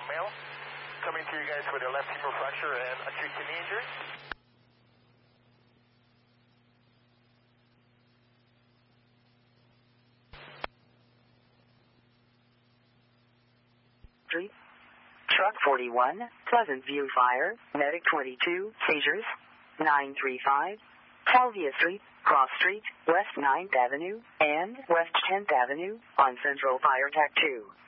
male. Coming to you guys with a left femur fracture and acute kidney injury. Truck 41, Pleasant View Fire, Medic 22, seizures, 935, Salvia Street, Cross Street, West 9th Avenue, and West 10th Avenue on Central Fire Tech 2.